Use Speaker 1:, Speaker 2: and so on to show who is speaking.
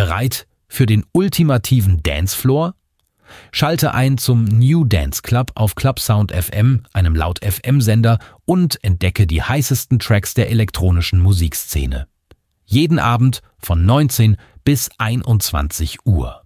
Speaker 1: Bereit für den ultimativen Dancefloor? Schalte ein zum New Dance Club auf Clubsound FM, einem Laut-FM-Sender, und entdecke die heißesten Tracks der elektronischen Musikszene. Jeden Abend von 19 bis 21 Uhr.